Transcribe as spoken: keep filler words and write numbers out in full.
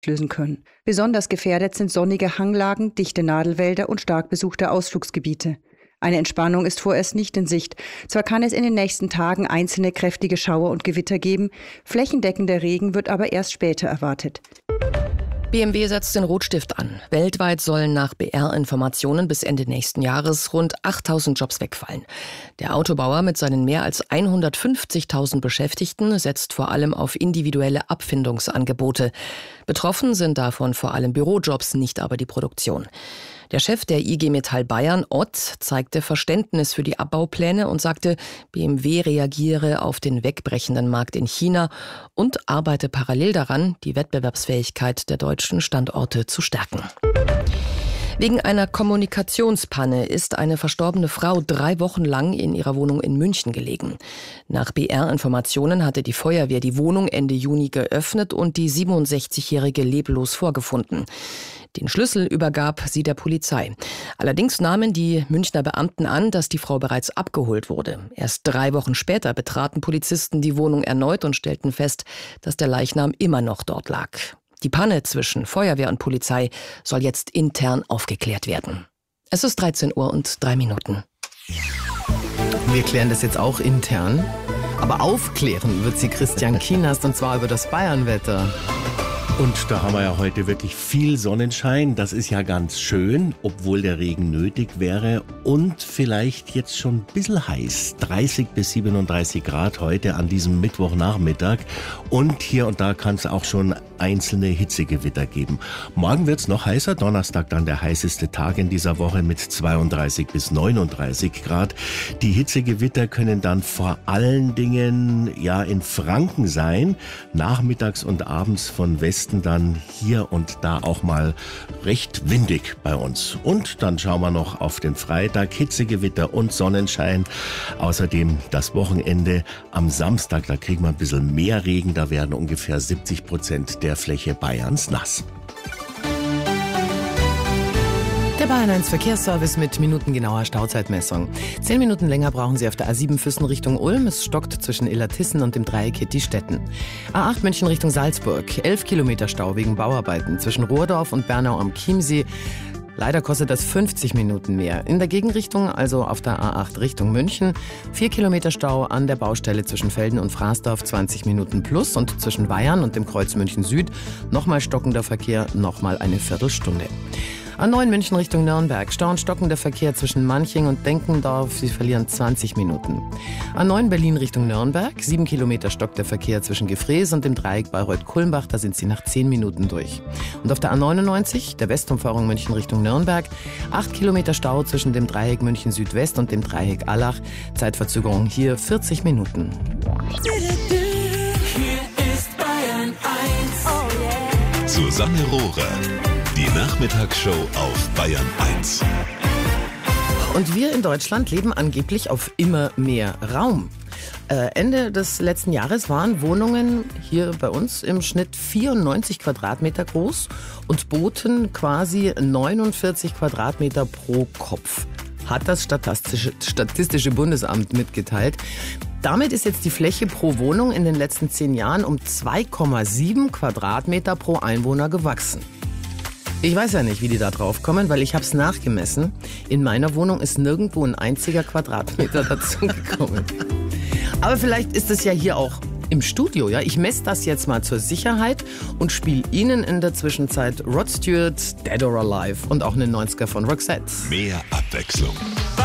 lösen können. Besonders gefährdet sind sonnige Hanglagen, dichte Nadelwälder und stark besuchte Ausflugsgebiete. Eine Entspannung ist vorerst nicht in Sicht. Zwar kann es in den nächsten Tagen einzelne kräftige Schauer und Gewitter geben, flächendeckender Regen wird aber erst später erwartet. B M W setzt den Rotstift an. Weltweit sollen nach B R-Informationen bis Ende nächsten Jahres rund achttausend Jobs wegfallen. Der Autobauer mit seinen mehr als hundertfünfzigtausend Beschäftigten setzt vor allem auf individuelle Abfindungsangebote. Betroffen sind davon vor allem Bürojobs, nicht aber die Produktion. Der Chef der I G Metall Bayern, Ott, zeigte Verständnis für die Abbaupläne und sagte, B M W reagiere auf den wegbrechenden Markt in China und arbeite parallel daran, die Wettbewerbsfähigkeit der deutschen Standorte zu stärken. Wegen einer Kommunikationspanne ist eine verstorbene Frau drei Wochen lang in ihrer Wohnung in München gelegen. Nach B R-Informationen hatte die Feuerwehr die Wohnung Ende Juni geöffnet und die siebenundsechzigjährige leblos vorgefunden. Den Schlüssel übergab sie der Polizei. Allerdings nahmen die Münchner Beamten an, dass die Frau bereits abgeholt wurde. Erst drei Wochen später betraten Polizisten die Wohnung erneut und stellten fest, dass der Leichnam immer noch dort lag. Die Panne zwischen Feuerwehr und Polizei soll jetzt intern aufgeklärt werden. Es ist dreizehn Uhr und drei Minuten. Wir klären das jetzt auch intern. Aber aufklären wird sie Christian Kienast, und zwar über das Bayernwetter. Und da haben wir ja heute wirklich viel Sonnenschein. Das ist ja ganz schön, obwohl der Regen nötig wäre. Und vielleicht jetzt schon ein bisschen heiß. dreißig bis siebenunddreißig Grad heute an diesem Mittwochnachmittag. Und hier und da kann es auch schon einzelne Hitzegewitter geben. Morgen wird es noch heißer. Donnerstag dann der heißeste Tag in dieser Woche mit zweiunddreißig bis neununddreißig Grad. Die Hitzegewitter können dann vor allen Dingen ja in Franken sein. Nachmittags und abends von Westen dann hier und da auch mal recht windig bei uns. Und dann schauen wir noch auf den Freitag. Hitzegewitter und Sonnenschein. Außerdem das Wochenende am Samstag. Da kriegen wir ein bisschen mehr Regen. Da werden ungefähr siebzig Prozent der Fläche Bayerns nass. Der Bayern eins Verkehrsservice mit minutengenauer Stauzeitmessung. Zehn Minuten länger brauchen Sie auf der A sieben Füssen Richtung Ulm. Es stockt zwischen Illertissen und dem Dreieck Hitti-Stetten. A acht München Richtung Salzburg. Elf Kilometer Stau wegen Bauarbeiten zwischen Rohrdorf und Bernau am Chiemsee. Leider kostet das fünfzig Minuten mehr. In der Gegenrichtung, also auf der A acht Richtung München, vier Kilometer Stau an der Baustelle zwischen Velden und Fraßdorf, zwanzig Minuten plus. Und zwischen Weyarn und dem Kreuz München Süd nochmal stockender Verkehr, nochmal eine Viertelstunde. A neun München Richtung Nürnberg. Stau und stockender Verkehr zwischen Manching und Denkendorf. Sie verlieren zwanzig Minuten. A neun Berlin Richtung Nürnberg. sieben Kilometer stockt der Verkehr zwischen Gefrees und dem Dreieck Bayreuth-Kulmbach. Da sind Sie nach zehn Minuten durch. Und auf der A neunundneunzig, der Westumfahrung München Richtung Nürnberg. acht Kilometer Stau zwischen dem Dreieck München Südwest und dem Dreieck Allach. Zeitverzögerung hier vierzig Minuten. Hier ist Bayern eins. Oh yeah. Susanne Rohrer. Die Nachmittagsshow auf Bayern eins. Und wir in Deutschland leben angeblich auf immer mehr Raum. Äh, Ende des letzten Jahres waren Wohnungen hier bei uns im Schnitt vierundneunzig Quadratmeter groß und boten quasi neunundvierzig Quadratmeter pro Kopf. Hat das Statistische, Statistische Bundesamt mitgeteilt. Damit ist jetzt die Fläche pro Wohnung in den letzten zehn Jahren um zwei Komma sieben Quadratmeter pro Einwohner gewachsen. Ich weiß ja nicht, wie die da drauf kommen, weil ich habe es nachgemessen. In meiner Wohnung ist nirgendwo ein einziger Quadratmeter dazugekommen. Aber vielleicht ist es ja hier auch im Studio. Ja? Ich messe das jetzt mal zur Sicherheit und spiele Ihnen in der Zwischenzeit Rod Stewart, Dead or Alive und auch einen neunziger von Roxette. Mehr Abwechslung.